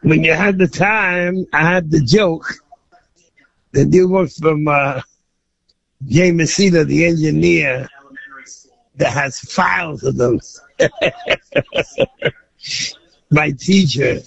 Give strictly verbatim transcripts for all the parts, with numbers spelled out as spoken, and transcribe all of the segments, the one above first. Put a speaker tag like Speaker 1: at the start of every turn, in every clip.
Speaker 1: when you had the time, I had the joke that you were from uh, Jay Messina, the engineer, that has files of them. My teacher.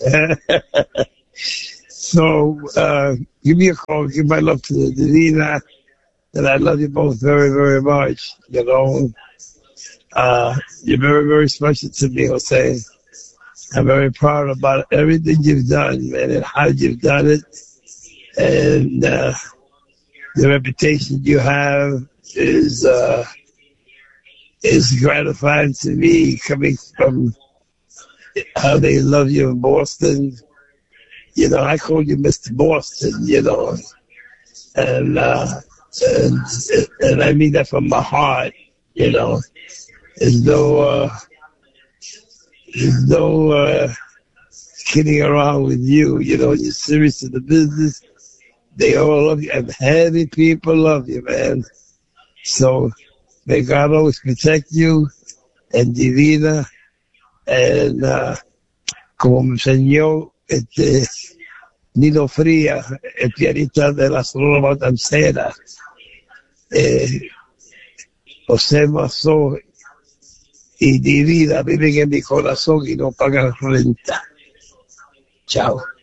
Speaker 1: So uh, give me a call. Give my love to Divina. And I love you both very, very much. You know, uh, you're very, very special to me, Jose. I'm very proud about everything you've done, man, and how you've done it. And uh, the reputation you have is uh, is gratifying to me, coming from how they love you in Boston. You know, I call you Mister Boston, you know, and, uh, and and I mean that from my heart, you know. There's no, uh, there's no uh, kidding around with you, you know. You're serious in the business. They all love you, and heavy people love you, man. So may God always protect you and Divina, and uh, como me enseñó este Nino Fría, el pianista de la Sonora Matancera, eh, José Mazó y Divina viven en mi corazón y no pagan renta. Chao.